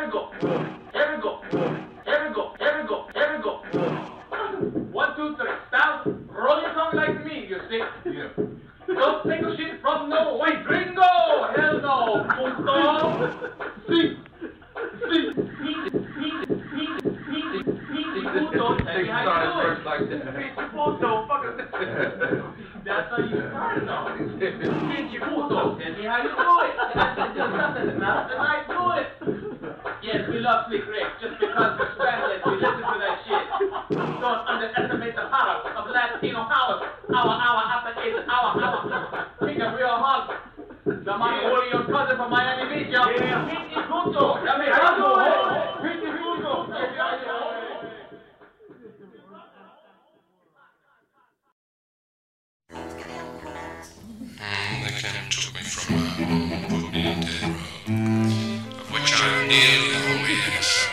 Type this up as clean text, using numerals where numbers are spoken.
we go. Here we go. Here we go. Here we go. Here we go. 1, 2, 3. Stop. Roll your tongue like me, you see? Yeah. Don't take a shit from no white gringo. Hell no. Punto. Sí. Sí. Puto. Tell me how you do it. Like that. Puto. Fuck it. That's how you start though. Pinche puto. Tell me how you do it. That's just nothing. Not that I do it. Yes, we love Slick Rick. Just because we're Spanish, we listen to that shit. Don't underestimate the power of Latino house. Hour after 8 hour. Think of real hard. The money holding your cousin from Miami Beach, yo. Pinche puto. Tell me how you do it. Pinche puto. The cab took me from my home, put me on dead road, of which I'm nearly always